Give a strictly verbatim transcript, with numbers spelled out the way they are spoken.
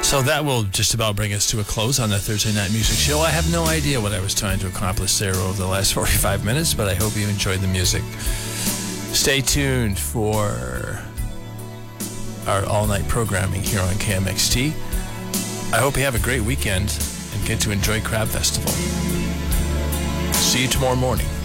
So that will just about bring us to a close on the Thursday Night Music Show. I have no idea what I was trying to accomplish there over the last forty-five minutes, but I hope you enjoyed the music. Stay tuned for our all-night programming here on K M X T. I hope you have a great weekend and get to enjoy Crab Festival. See you tomorrow morning.